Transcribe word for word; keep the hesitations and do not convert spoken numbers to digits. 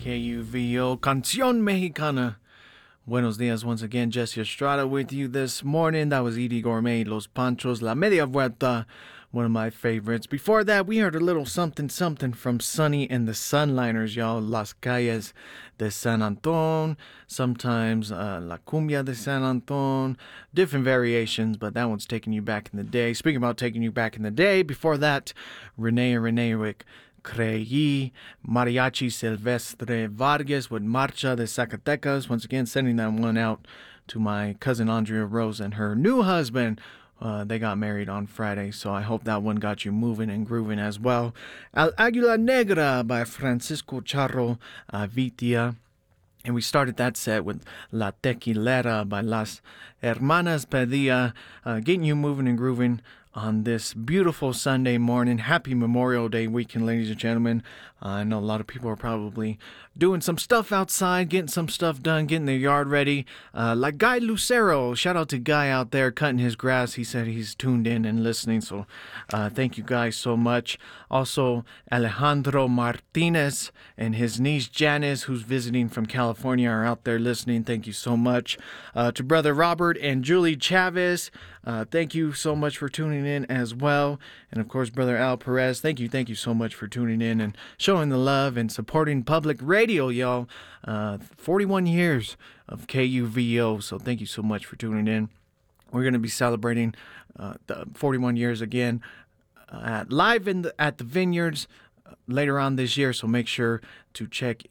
K U V O, Canción Mexicana. Buenos dias once again, Jesse Estrada with you this morning. That was Edie Gourmet, Los Panchos, La Media Vuelta, one of my favorites. Before that, we heard a little something something from Sonny and the Sunliners, y'all. Las Calles de San Anton, sometimes uh, La Cumbia de San Anton, different variations, but that one's taking you back in the day. Speaking about taking you back in the day, before that, Renee Renewick, Creí, Mariachi Silvestre Vargas with Marcha de Zacatecas. Once again, sending that one out to my cousin Andrea Rose and her new husband. Uh, they got married on Friday, so I hope that one got you moving and grooving as well. Al Águila Negra by Francisco Charro uh, Vitia. And we started that set with La Tequilera by Las Hermanas Padilla, uh, getting you moving and grooving on this beautiful Sunday morning. Happy Memorial Day weekend, ladies and gentlemen. Uh, I know a lot of people are probably doing some stuff outside, getting some stuff done, getting their yard ready. Uh, like Guy Lucero, shout out to Guy out there cutting his grass. He said he's tuned in and listening, so uh, thank you guys so much. Also, Alejandro Martinez and his niece Janice, who's visiting from California, are out there listening. Thank you so much. Uh, to Brother Robert and Julie Chavez, uh, thank you so much for tuning in as well. And of course, Brother Al Perez, thank you, thank you so much for tuning in and showing the love and supporting public radio, y'all. Uh, forty-one years of K U V O, so thank you so much for tuning in. We're going to be celebrating uh, the forty-one years again uh, at live in the, at the Vineyards uh, later on this year, so make sure to check